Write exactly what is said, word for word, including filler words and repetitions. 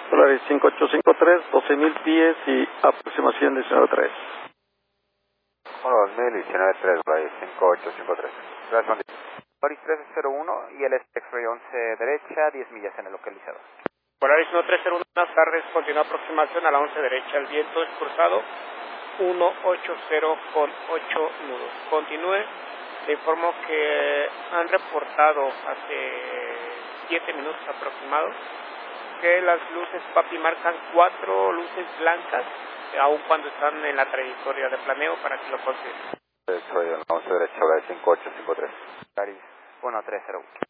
Polaris cinco ocho cinco tres, doce mil pies y aproximación diecinueve tres. uno dos mil y diecinueve tres, Polaris cinco ocho cinco tres. Gracias, Andy. Polaris tres cero uno y el X-Ray once derecha, diez millas en el localizador. Polaris uno tres cero uno, buenas tardes, continúa aproximación a la once derecha, el viento es cruzado uno ocho cero con ocho nudos. Continúe, le informo que han reportado hace siete minutos aproximados que las luces PAPI marcan cuatro luces blancas, aun cuando están en la trayectoria de planeo, para que lo consideren. Soy en la once derecha, Polaris cinco ocho cinco tres. Polaris uno tres cero uno.